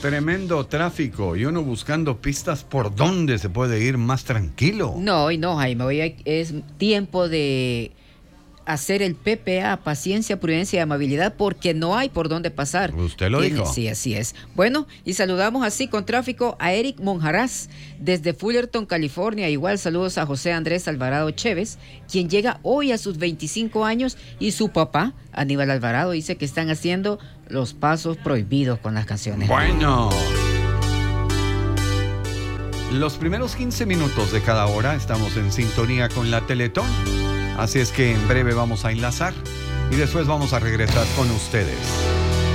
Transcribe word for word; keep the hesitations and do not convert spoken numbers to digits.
Tremendo tráfico y uno buscando pistas por dónde se puede ir más tranquilo. No, y no, Jaime, hoy hay- es tiempo de hacer el P P A, paciencia, prudencia y amabilidad, porque no hay por dónde pasar. Usted lo Tiene- dijo. Sí, así es. Bueno, y saludamos así con tráfico a Eric Monjaraz desde Fullerton, California. Igual saludos a José Andrés Alvarado Chévez, quien llega hoy a sus veinticinco años, y su papá, Aníbal Alvarado, dice que están haciendo los pasos prohibidos con las canciones. Bueno. Los primeros quince minutos de cada hora estamos en sintonía con la Teletón. Así es que en breve vamos a enlazar y después vamos a regresar con ustedes.